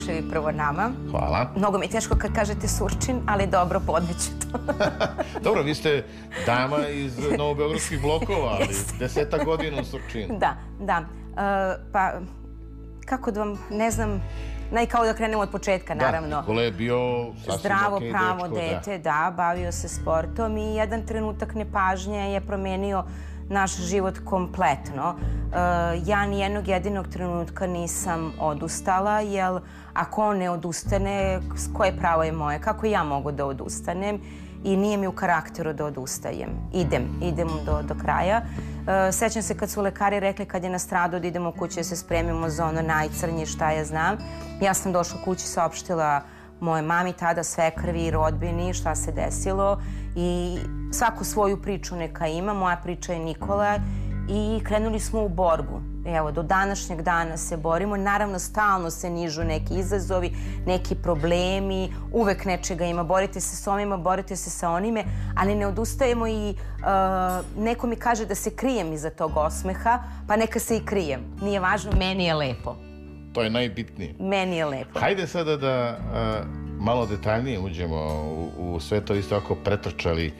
Prvo nama. Hvala. Mnogo mi je teško kad kažete Surčin, ali dobro, podneću to. Dobro, vi ste dama iz novobeogradskih blokova, ali 10 godina u Surčinu. Da. Pa, kako da vam, ne znam, kao da krenemo od početka, naravno. Da, Nikola je bio sasvim zdravo, okej pravo dečko, dete, da, bavio se sportom i jedan trenutak nepažnje je promenio naš život kompletno. Ja nijednog jedinog trenutka nisam odustala, jer ako on ne odustane, koje pravo je moje? Kako ja mogu da odustanem? I nije mi u karakteru da odustajem. Idem do kraja. Sećam se kad su lekari rekli kad je nastradao da idemo kući da se spremimo za ono najcrnje, šta ja znam. Ja sam došla kući, saopštila moje mami, tada svekrvi i rodbini šta se desilo i svaku svoju priču neka ima. Moja priča je Nikola i krenuli smo u borbu. Evo, do današnjeg dana se borimo. Naravno, stalno se nižu neki izazovi, neki problemi, uvek nečega ima. Borite se s ovima, borite se sa onime, ali ne odustajemo i neko mi kaže da se krijem iza tog osmeha, pa neka se i krijem. Nije važno, meni je lepo. To je najbitnije. Meni je lepo. Hajde sada da malo detaljnije uđemo u sve to. Isto ako pretrčali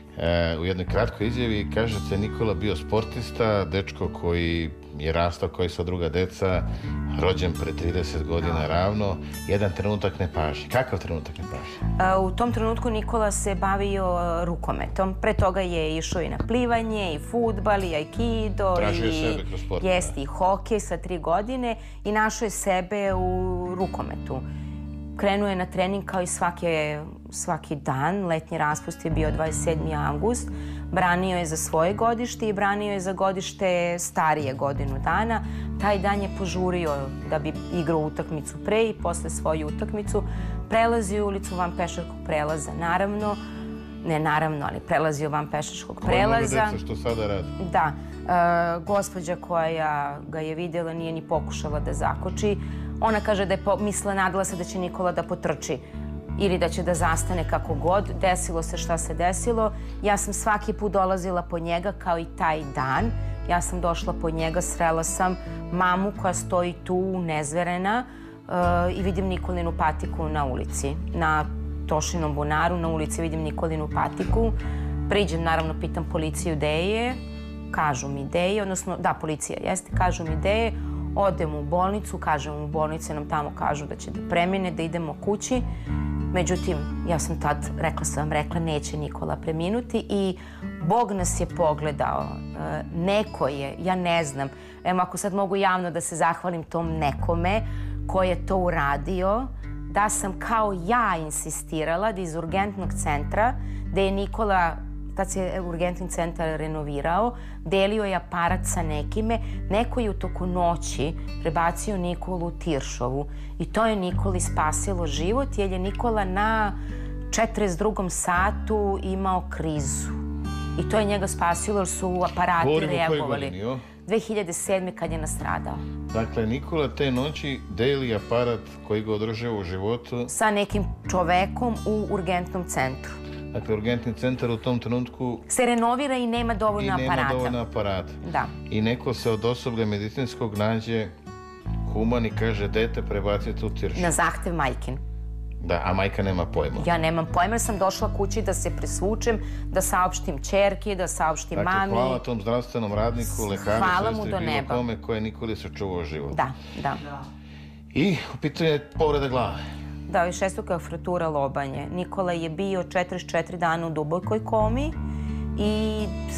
u jednoj kratkoj izjavi. Kažete Nikola bio sportista, dečko koji je rastao koji sva druga deca, rođen pre 30 godina ravno, jedan trenutak nepažnje. Kakav trenutak nepažnje? U tom trenutku Nikola se bavio rukometom. Pre toga je išao i na plivanje, i fudbal, i aikido, tražio sebe kroz sport. Jeste, i hokej sa 3 godine i našao je sebe u rukometu. Krenuo je na trening kao i svaki dan. Letnji raspust je bio 27. avgust. Branio je za svoje godište i branio je za godište starije godinu dana. Taj dan je požurio da bi igrao utakmicu pre i posle svoju utakmicu. Prelazio ulicu van pešačkog prelaza, naravno. Ne naravno, ali prelazio van pešačkog prelaza. Koja deca što sada radi? Da. Gospođa koja ga je vidjela nije ni pokušala da zakoči. Ona kaže da je mislila, nadala se da će Nikola da potrči ili da će da zastane kako god. Desilo se šta se desilo. Ja sam svaki put dolazila po njega kao i taj dan. Ja sam došla po njega, srela sam mamu koja stoji tu nezverena i vidim Nikolinu patiku na ulici. Na Tošinom bunaru, na ulici vidim Nikolinu patiku. Priđem, naravno, pitam policiju gde je. Kažu mi gde je, odnosno, da, policija jeste, kažu mi gde je. Odem u bolnicu, kažem u bolnici nam tamo kažu da će da premine, da idemo kući. Međutim, ja sam tad, rekla, neće Nikola preminuti i Bog nas je pogledao. Neko je, ja ne znam, evo ako sad mogu javno da se zahvalim tom nekome ko je to uradio, da sam kao ja insistirala da iz urgentnog centra, da je Nikola, tad se urgentni centar renovirao, delio je aparat sa nekime, neko je u toku noći prebacio Nikolu u Tiršovu i to je Nikoli spasilo život jer je Nikola na 42. satu imao krizu. I to je njega spasilo jer su aparati reagovali. Govorimo o kojoj godini, 2007. kad je nastradao. Dakle, Nikola te noći deli aparat koji ga održava u životu sa nekim čovekom u urgentnom centru. Dakle, urgentni centar u tom trenutku se renovira i nema dovoljno aparata. Da. I neko se od osoblja medicinskog nađe human i kaže dete prebacite u Tiršu. Na zahtev majkin. Da, a majka nema pojma. Ja nemam pojma jer sam došla kući da se presvučem, da saopštim ćerki, da saopštim mami. Dakle, hvala tom zdravstvenom radniku, lekaru, sestri, bilo kome koje Nikoli sačuvao život. Da. I u pitanju je povreda glave. Da, višestruka fraktura lobanje. Nikola je bio 44 dana u dubokoj komi i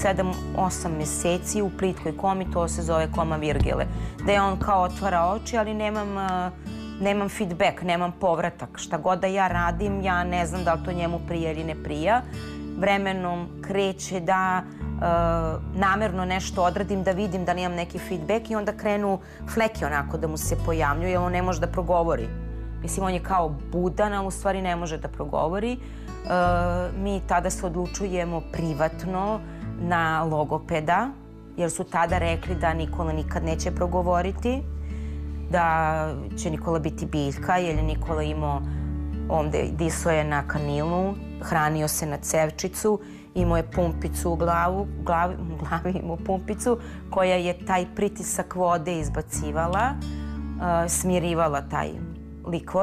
7-8 meseci u plitkoj komi, to se zove koma Virgile. Da je on kao otvara oči, ali nemam feedback, nemam povratak. Šta god da ja radim, ja ne znam da li to njemu prija ili ne prija. Vremenom kreće da namerno nešto odradim, da vidim da nemam neki feedback i onda krenu fleke onako da mu se pojavljuju, jer on ne može da progovori. Mislim, on je kao budan, ali u stvari ne može da progovori. Mi tada se odlučujemo privatno na logopeda, jer su tada rekli da Nikola nikad neće progovoriti, da će Nikola biti biljka, jer je Nikola imao, ovde disao je na kanilu, hranio se na cevčicu, imao je pumpicu u glavi imao pumpicu koja je taj pritisak vode izbacivala, smirivala taj likvor.